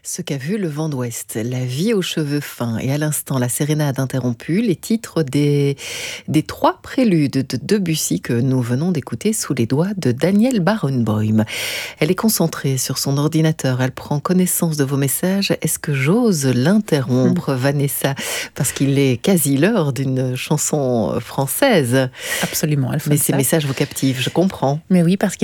Ce qu'a vu le vent d'ouest, la vie aux cheveux fins et à l'instant la sérénade interrompue, les titres des trois préludes de Debussy que nous venons d'écouter sous les doigts de Danielle Barenboim. Elle est concentrée sur son ordinateur, elle prend connaissance de vos messages. Est-ce que j'ose l'interrompre, Vanessa? Parce qu'il est quasi l'heure d'une chanson française. Absolument, Mais ces messages vous captivent, je comprends. Mais oui, parce